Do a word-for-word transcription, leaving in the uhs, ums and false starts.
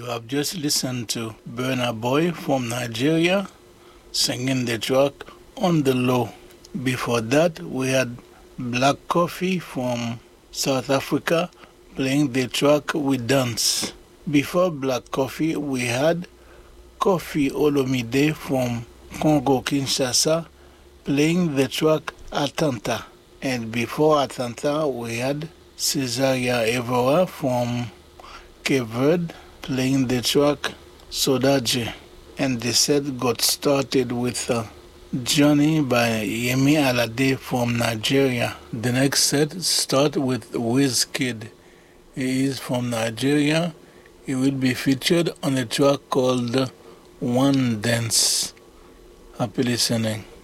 You have just listened to Burna Boy from Nigeria singing the track On the Low. Before that, we had Black Coffee from South Africa playing the track We Dance. Before Black Coffee, we had Koffi Olomide from Congo Kinshasa playing the track Atanta. And before Atanta, we had Cesaria Evora from Cape Verde playing the track Sodaje. And the set got started with uh, Johnny by Yemi Alade from Nigeria. The next set starts with Wizkid. He is from Nigeria. He will be featured on a track called One Dance. Happy listening.